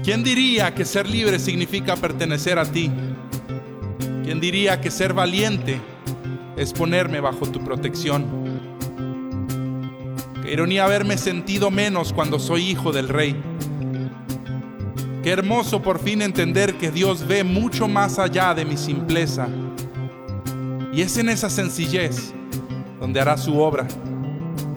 ¿Quién diría que ser libre significa pertenecer a ti? ¿Quién diría que ser valiente es ponerme bajo tu protección? Qué ironía haberme sentido menos cuando soy hijo del Rey. Qué hermoso por fin entender que Dios ve mucho más allá de mi simpleza. Y es en esa sencillez donde hará su obra.